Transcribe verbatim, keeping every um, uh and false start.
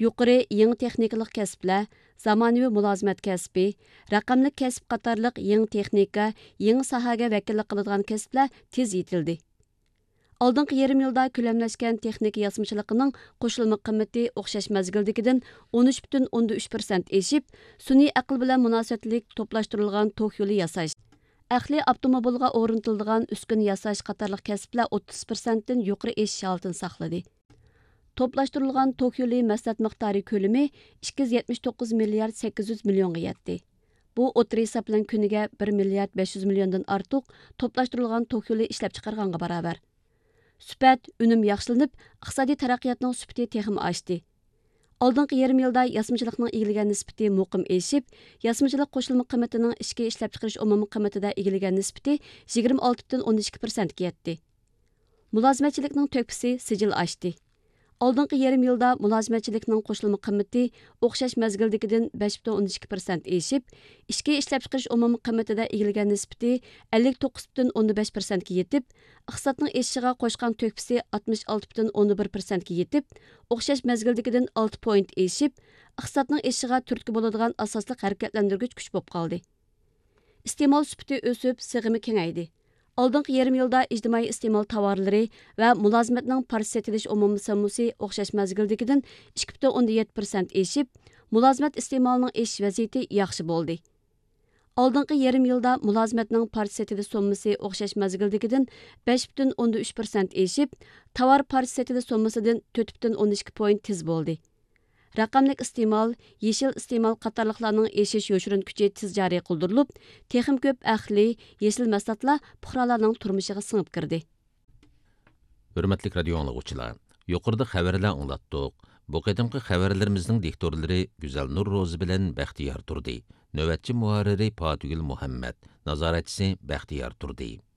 yuqori yangi texnikалық kəsblər, zamanəvi mülazimət kəsbi, rəqəmlik kəsb qatarlıq yangi texnika, yangi sahəgə vəkillik qıladigan kəsblər tez yetildi. Алдыңғы yarım yılda köləmləşkən texnika yasımçılığının qoşulma qımmeti oxşaş məzgildikidən on üç butun o'ndan uch persent eşib, sun'iy aql bilan münasibətlik toplashtirilgan tok yolu yasash, əxli avtomobilga o'rnatiladigan uskun yasash qatarlıq kəsblər o'ttiz persentdən yuqori eşish holatini saqladi. Toplashtirilgan tok yolu məsləhət miqdari kölemi ikki yuz yetmish to'qqiz milliard sakkiz yuz millionga yetdi. Bu o'tir hesab bilan kuniga bir milliard besh yuz milliondan ortiq toplashtirilgan tok yolu ishlab chiqarganga barobar. Süpət, ünüm yaxşılanıb, iqtisadi taraqqiyotning süpəti texim oshdi. Oldingi yarım yilda yasımçılıqning egilagan nisbati muqim eşib, yasımçılıq qo'shilma qimmatining ishga ishlab chiqarish umumiy qimmatida egilagan nisbati yigirma olti butun o'n ikki persentga yetdi. Mulozimatchilikning to'kpisi sijil oshdi. Oldingi yarım yilda mulozimatchilikning qo'shilma qimmati o'xshash mazgildikidan besh butun o'n ikki persent eşib, ishga ishlab chiqarish umumiy qimmatida egilagan nisbati ellik to'qqiz butun o'n besh persentga yetib, iqtisodning eshishiga qo'shgan to'kpisi oltmish olti butun o'n bir persentga yetib, o'xshash mazgildikidan olti point eşib, iqtisodning eshishiga turtki bo'ladigan asosli harakatlantirgich kuch bo'lib qoldi. Iste'mol sifati o'sib, sig'imi kengaydi. Oldingi yarım yilda ijtimoiy iste'mol tovarlari va mulozimatning parcha setilish umumiy somasi o'xshash mazgildikidan ikki butun o'ndan yetti persent eşib, mulozimat iste'molining eshish vaziyati yaxshi bo'ldi. Oldingi yarım yilda mulozimatning parcha setilish somasi o'xshash mazgildikidan besh butun o'ndan uch persent eşib, tovar parcha setilish somasidan to'rt butun o'n ikki point tez bo'ldi. Raqamlik iste'mol, yeşil iste'mol qatorliqlarning eshish yo'shirin kuchi tez joriy qildirilib, texim ko'p ahli, yeşil mahsulotlar fuqarolarning turmushiga singib kirdi. Hurmatli radio anglag'uvchilar, yuqorida xabarlar anglatdik. Bu qadimgi xabarlarimizning diktorlari Güzel Nur Rozi bilan Baxtiyor turdi. Navbatchi muharriri Fatugul Muhammad, nazoratchisi Baxtiyor turdi.